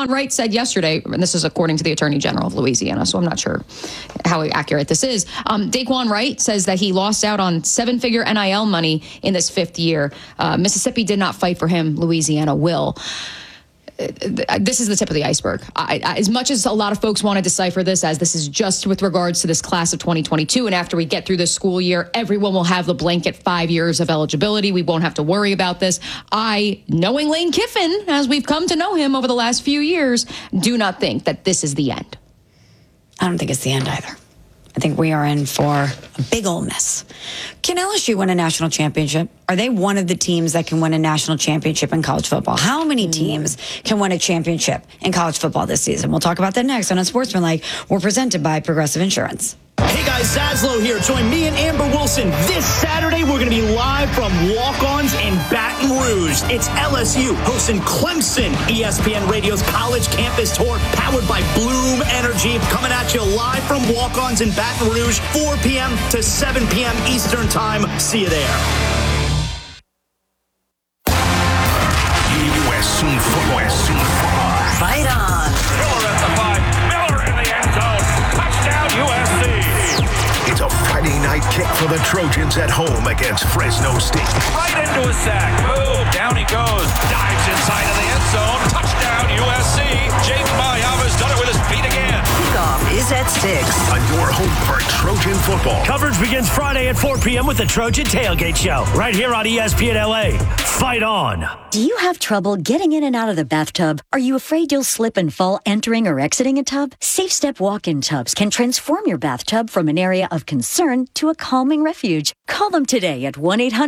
Daquan Wright said yesterday, and this is according to the Attorney General of Louisiana, so I'm not sure how accurate this is. Daquan Wright says that he lost out on 7-figure NIL money in this 5th year. Mississippi did not fight for him. Louisiana will. This is the tip of the iceberg. As much as a lot of folks want to decipher this as this is just with regards to this class of 2022, and after we get through this school year, everyone will have the blanket 5 years of eligibility. We won't have to worry about this. Knowing Lane Kiffin, as we've come to know him over the last few years, do not think that this is the end. I don't think it's the end either. I think we are in for a big old mess. Can LSU win a national championship? Are they one of the teams that can win a national championship in college football? How many teams can win a championship in college football this season? We'll talk about that next on Unsportsmanlike. We're presented by Progressive Insurance. Hey guys, Zaslow here. Join me and Amber Wilson this Saturday. We're going to be live from Walk-Ons in Baton Rouge. It's LSU hosting Clemson. ESPN Radio's College Campus Tour, powered by Bloom Energy, coming at you live from Walk-Ons in Baton Rouge, 4 p.m. to 7 p.m. Eastern Time. See you there. USC football. Fight on. Miller at the 5. Miller in the end zone. Touchdown, USC. It's a Friday night kick for the Trojans at home against Fresno State. Right into a sack. Boom. Down he goes. Dives inside of the end zone. Touchdown, USC. Jake Mayava's done it with his feet again. Kickoff is at 6. On your home for Trojan football. Coverage begins Friday at 4 p.m. with the Trojan Tailgate Show. Right here on ESPN LA. Fight on. Do you have trouble getting in and out of the bathtub? Are you afraid you'll slip and fall entering or exiting a tub? SafeStep walk-in tubs can transform your bathtub from an area of concern to a calming refuge. Call them today at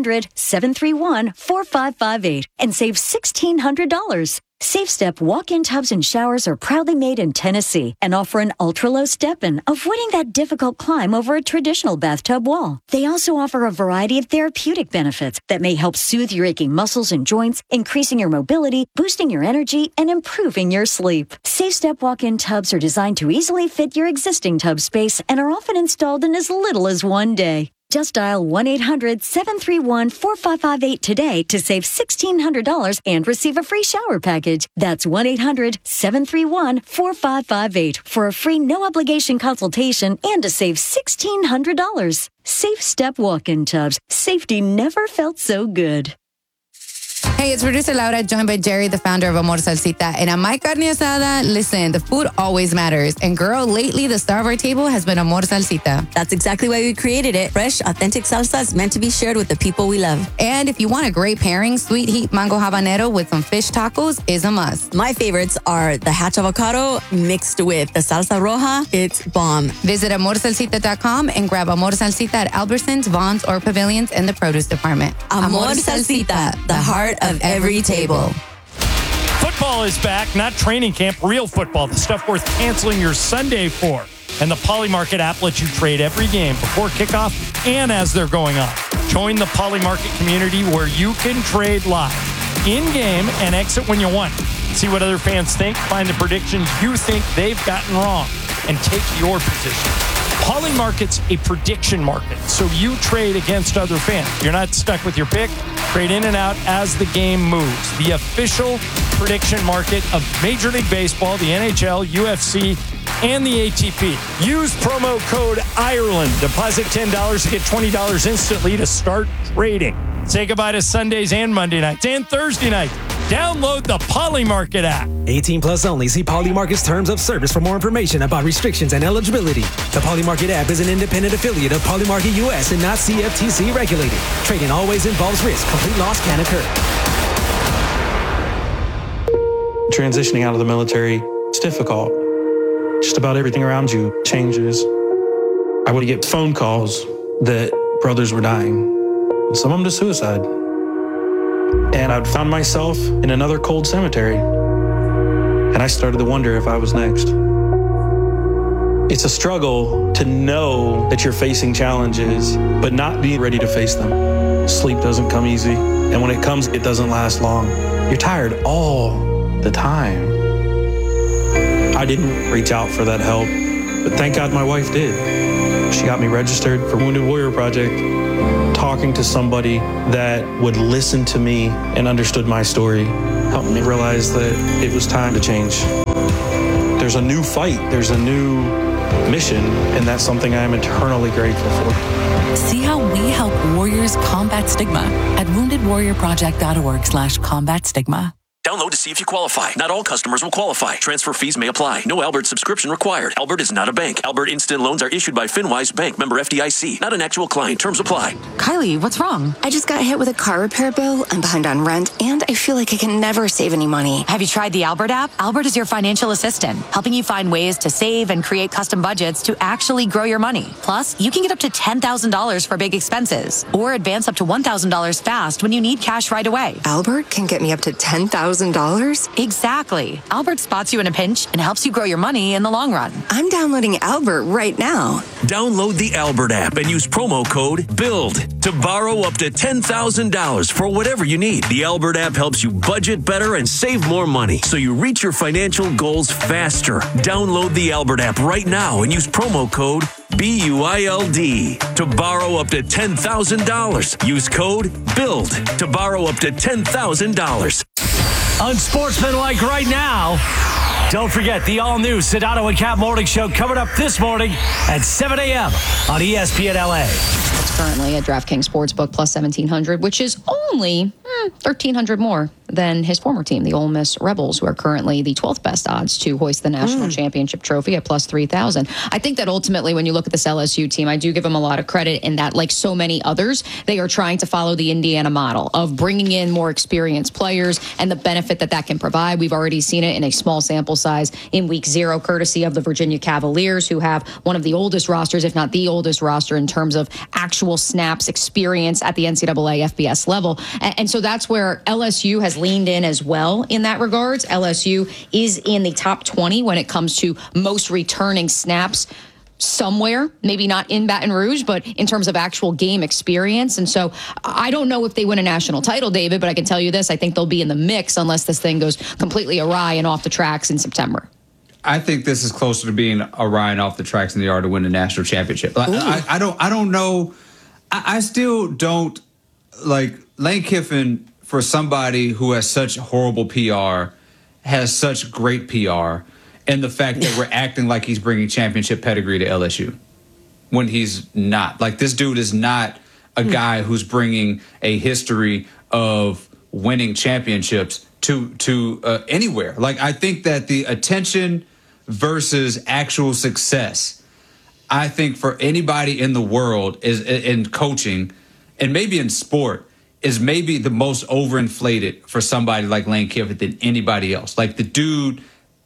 1-800-731-4558 and save $1,600. SafeStep walk-in tubs and showers are proudly made in Tennessee and offer an ultra-low step-in, avoiding that difficult climb over a traditional bathtub wall. They also offer a variety of therapeutic benefits that may help soothe your aching muscles and joints, increasing your mobility, boosting your energy, and improving your sleep. SafeStep walk-in tubs are designed to easily fit your existing tub space and are often installed in as little as 1 day. Just dial 1-800-731-4558 today to save $1,600 and receive a free shower package. That's 1-800-731-4558 for a free no-obligation consultation and to save $1,600. SafeStep walk-in tubs. Safety never felt so good. Hey, it's producer Laura, joined by Jerry, the founder of Amor Salsita. And on My Carne Asada, listen, the food always matters. And girl, lately the star of our table has been Amor Salsita. That's exactly why we created it. Fresh, authentic salsa is meant to be shared with the people we love. And if you want a great pairing, sweet heat mango habanero with some fish tacos is a must. My favorites are the hatch avocado mixed with the salsa roja. It's bomb. Visit amorsalsita.com and grab Amor Salsita at Albertsons, Vons, or Pavilions in the produce department. Amor Salsita, the heart of every table. Football is back, not training camp, real football, the stuff worth canceling your Sunday for. And the Poly Market app lets you trade every game before kickoff and as they're going on. Join the Poly Market community where you can trade live, in-game, and exit when you want. See what other fans think, find the predictions you think they've gotten wrong, and take your position. Poly Market's a prediction market, so you trade against other fans. You're not stuck with your pick. Trade in and out as the game moves. The official prediction market of Major League Baseball, the NHL, UFC, and the ATP. Use promo code IRELAND. Deposit $10 to get $20 instantly to start trading. Say goodbye to Sundays and Monday nights and Thursday nights. Download the Poly Market app. 18 plus only. See Poly Market's terms of service for more information about restrictions and eligibility. The Poly Market app is an independent affiliate of Poly Market US and not CFTC regulated. Trading always involves risk. Complete loss can occur. Transitioning out of the military, it's difficult. Just about everything around you changes. I would get phone calls that brothers were dying, some of them to suicide. And I'd found myself in another cold cemetery. And I started to wonder if I was next. It's a struggle to know that you're facing challenges, but not be ready to face them. Sleep doesn't come easy. And when it comes, it doesn't last long. You're tired all the time. I didn't reach out for that help, but thank God my wife did. She got me registered for Wounded Warrior Project. Talking to somebody that would listen to me and understood my story helped me realize that it was time to change. there's a new fight, there's a new mission, and that's something I'm eternally grateful for. See how we help warriors combat stigma at woundedwarriorproject.org/combat stigma. Download to see if you qualify. Not all customers will qualify. Transfer fees may apply. No Albert subscription required. Albert is not a bank. Albert Instant Loans are issued by FinWise Bank, member FDIC. Not an actual client. Terms apply. Kylie, what's wrong? I just got hit with a car repair bill. I'm behind on rent, and I feel like I can never save any money. Have you tried the Albert app? Albert is your financial assistant, helping you find ways to save and create custom budgets to actually grow your money. Plus, you can get up to $10,000 for big expenses, or advance up to $1,000 fast when you need cash right away. Albert can get me up to $10,000? Exactly. Albert spots you in a pinch and helps you grow your money in the long run. I'm downloading Albert right now. Download the Albert app and use promo code BUILD to borrow up to $10,000 for whatever you need. The Albert app helps you budget better and save more money so you reach your financial goals faster. Download the Albert app right now and use promo code BUILD to borrow up to $10,000. Use code BUILD to borrow up to $10,000. Unsportsmanlike right now. Don't forget the all-new Sedano and Cap Morning Show coming up this morning at 7 a.m. on ESPN LA. It's currently at DraftKings Sportsbook plus 1,700, which is only 1,300 more than his former team, the Ole Miss Rebels, who are currently the 12th best odds to hoist the national championship trophy at plus 3,000. I think that ultimately, when you look at this LSU team, I do give them a lot of credit in that, like so many others, they are trying to follow the Indiana model of bringing in more experienced players and the benefit that that can provide. We've already seen it in a small sample size in week 0, courtesy of the Virginia Cavaliers, who have one of the oldest rosters, if not the oldest roster, in terms of actual snaps experience at the NCAA FBS level. And so that's where LSU has leaned in as well in that regards. LSU is in the top 20 when it comes to most returning snaps somewhere, maybe not in Baton Rouge, but in terms of actual game experience. And so I don't know if they win a national title, David, but I can tell you this, I think they'll be in the mix unless this thing goes completely awry and off the tracks in September. I think this is closer to being awry and off the tracks than they are to win the national championship. I don't know. I still don't like Lane Kiffin. For somebody who has such horrible PR, has such great PR, and the fact that we're acting like he's bringing championship pedigree to LSU when he's not. Like, this dude is not a guy who's bringing a history of winning championships to anywhere. Like, I think that the attention versus actual success, I think for anybody in the world is in coaching and maybe in sport, is maybe the most overinflated for somebody like Lane Kiffin than anybody else. Like, the dude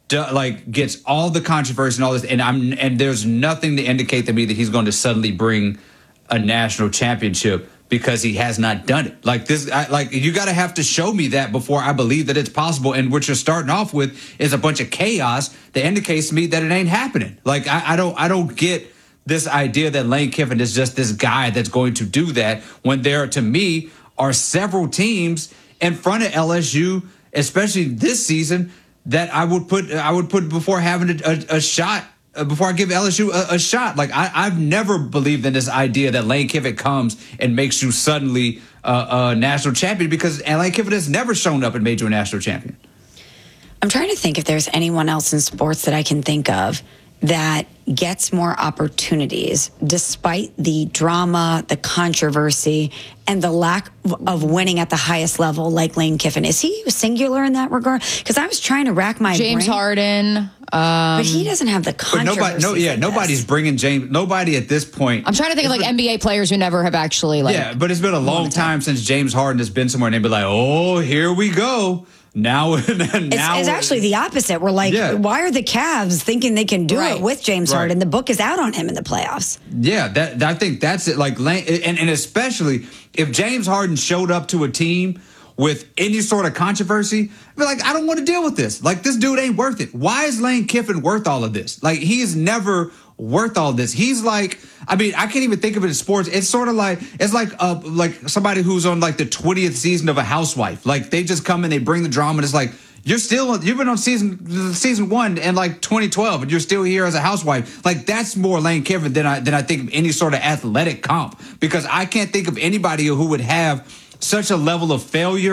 gets all the controversy and all this, and there's nothing to indicate to me that he's going to suddenly bring a national championship because he has not done it. Like this, you got to have to show me that before I believe that it's possible. And what you're starting off with is a bunch of chaos that indicates to me that it ain't happening. Like, I don't get this idea that Lane Kiffin is just this guy that's going to do that when there, to me, are several teams in front of LSU, especially this season, that I would put before having a shot, before I give LSU a shot. Like, I've never believed in this idea that Lane Kiffin comes and makes you suddenly a national champion, because Lane Kiffin has never shown up and made you a national champion. I'm trying to think if there's anyone else in sports that I can think of that gets more opportunities despite the drama, the controversy, and the lack of winning at the highest level, like Lane Kiffin. Is he singular in that regard? Because I was trying to rack my James brain. Harden. But he doesn't have the controversy. Nobody's bringing James. Nobody at this point. I'm trying to think of like NBA players who never have actually but it's been a long time since James Harden has been somewhere and they'd be like, oh, here we go. Now it's actually the opposite. We're like, why are the Cavs thinking they can do it with James Harden? The book is out on him in the playoffs. Yeah, I think that's it. Like, and especially if James Harden showed up to a team with any sort of controversy, I'd be like, I don't want to deal with this. Like, this dude ain't worth it. Why is Lane Kiffin worth all of this? Like, he is never worth all this. He's like, I mean, I can't even think of it in sports. It's sort of like, it's like somebody who's on like the 20th season of a housewife. Like, they just come and they bring the drama, and it's like, you've been on season 1 in like 2012 and you're still here as a housewife. Like, that's more Lane Kiffin than I think of any sort of athletic comp, because I can't think of anybody who would have such a level of failure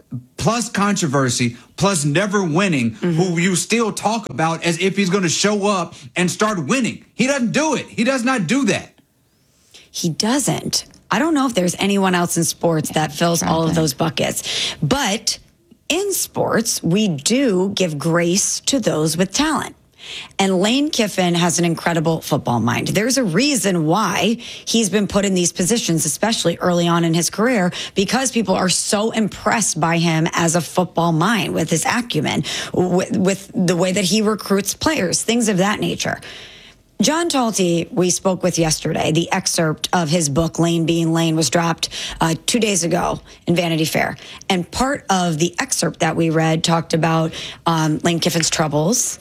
plus controversy, plus never winning, who you still talk about as if he's going to show up and start winning. He doesn't do it. He does not do that. He doesn't. I don't know if there's anyone else in sports that fills all of those buckets. But in sports, we do give grace to those with talent. And Lane Kiffin has an incredible football mind. There's a reason why he's been put in these positions, especially early on in his career, because people are so impressed by him as a football mind, with his acumen, with the way that he recruits players, things of that nature. John Talty, we spoke with yesterday. The excerpt of his book, Lane Being Lane, was dropped 2 days ago in Vanity Fair. And part of the excerpt that we read talked about Lane Kiffin's troubles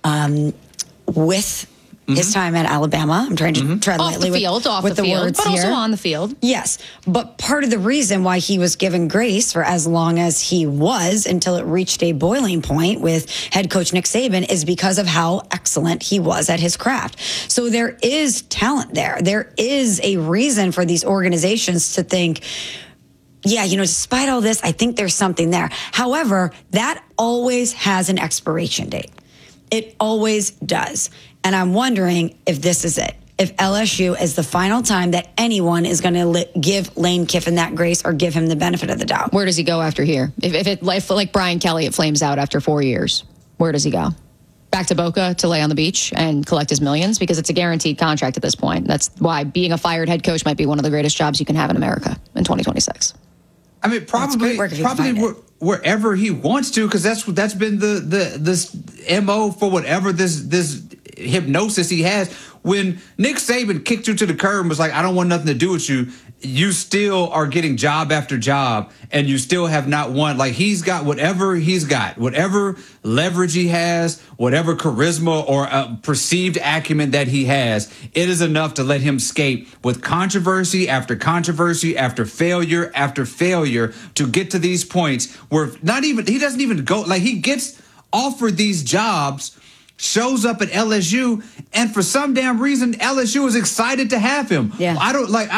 with his time at Alabama. I'm trying to tread lightly with the words but here. also on the field. Yes, but part of the reason why he was given grace for as long as he was, until it reached a boiling point with head coach Nick Saban, is because of how excellent he was at his craft. So there is talent there. There is a reason for these organizations to think, yeah, despite all this, I think there's something there. However, that always has an expiration date. It always does. And I'm wondering if this is it. If LSU is the final time that anyone is going to give Lane Kiffin that grace or give him the benefit of the doubt. Where does he go after here? If like Brian Kelly, it flames out after 4 years, where does he go? Back to Boca to lay on the beach and collect his millions? Because it's a guaranteed contract at this point. That's why being a fired head coach might be one of the greatest jobs you can have in America in 2026 I mean, probably wherever he wants to, because that's been this MO for whatever this hypnosis he has. When Nick Saban kicked you to the curb and was like, I don't want nothing to do with you, you still are getting job after job, and you still have not won. Like, he's got whatever he's got, whatever leverage he has, whatever charisma or perceived acumen that he has, it is enough to let him skate with controversy after failure after failure to get to these points where he doesn't even go, like, he gets offered these jobs, shows up at LSU, and for some damn reason, LSU is excited to have him. Yeah. I don't like,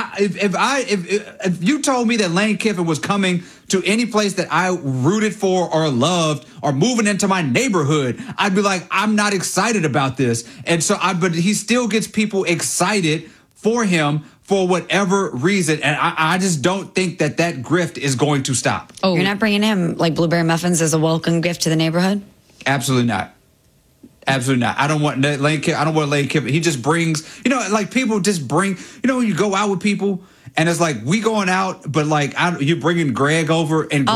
if you told me that Lane Kiffin was coming to any place that I rooted for or loved or moving into my neighborhood, I'd be like, I'm not excited about this. And so but he still gets people excited for him for whatever reason. And I just don't think that grift is going to stop. Oh, you're not bringing him like blueberry muffins as a welcome gift to the neighborhood? Absolutely not. Absolutely not. I don't want Lane Kiffin. He just brings, like, people just bring, you go out with people and it's like, we going out, but like, you're bringing Greg over, and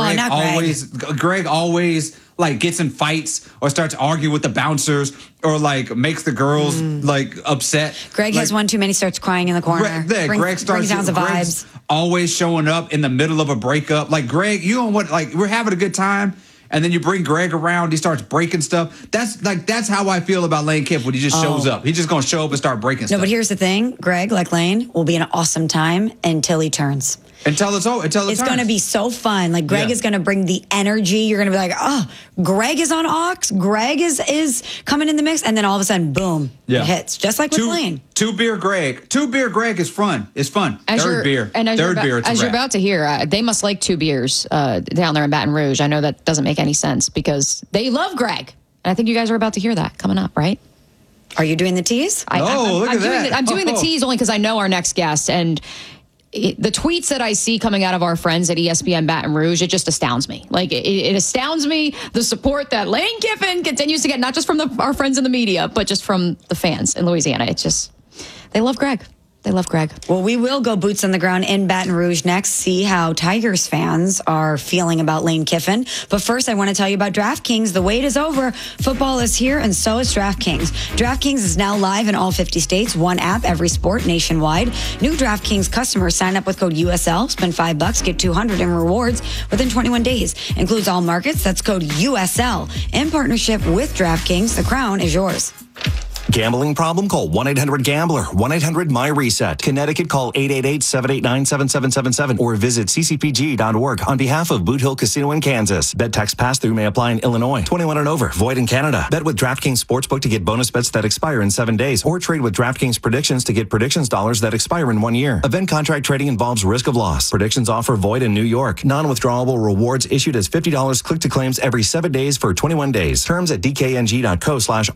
Greg always like gets in fights or starts arguing with the bouncers or like makes the girls like upset. Greg has one too many, starts crying in the corner. Greg brings down the vibes. Always showing up in the middle of a breakup. Like, Greg, you don't want, like, we're having a good time, and then you bring Greg around, he starts breaking stuff. That's how I feel about Lane Kiffin when he just shows up. He's just going to show up and start breaking stuff. No, but here's the thing. Greg, like Lane, will be an awesome time until he turns. Until it's going to be so fun. Like, Greg is going to bring the energy. You're going to be like, oh, Greg is on aux. Greg is coming in the mix. And then all of a sudden, boom, it hits. Just like with Lane. Two beer Greg is fun. It's fun. Third beer, you're about to hear, they must like 2 beers down there in Baton Rouge. I know that doesn't make any sense because they love Greg. And I think you guys are about to hear that coming up, right? Are you doing the tease? Look at that. I'm doing the tease only because I know our next guest. And the tweets that I see coming out of our friends at ESPN Baton Rouge, it just astounds me. Like, it astounds me, the support that Lane Kiffin continues to get, not just from our friends in the media, but just from the fans in Louisiana. It's just, they love Greg. They love Greg. Well, we will go boots on the ground in Baton Rouge next, see how Tigers fans are feeling about Lane Kiffin. But first, I want to tell you about DraftKings. The wait is over. Football is here, and so is DraftKings. DraftKings is now live in all 50 states. One app, every sport, nationwide. New DraftKings customers sign up with code USL, spend $5, get $200 in rewards within 21 days. Includes all markets. That's code USL. In partnership with DraftKings, the crown is yours. Gambling problem? Call 1-800-GAMBLER, 1-800-MY-RESET. Connecticut, call 888-789-7777 or visit ccpg.org on behalf of Boot Hill Casino in Kansas. Bet tax pass-through may apply in Illinois. 21 and over. Void in Canada. Bet with DraftKings Sportsbook to get bonus bets that expire in 7 days or trade with DraftKings Predictions to get predictions dollars that expire in 1 year. Event contract trading involves risk of loss. Predictions offer void in New York. Non-withdrawable rewards issued as $50 click to claims every 7 days for 21 days. Terms at dkng.co/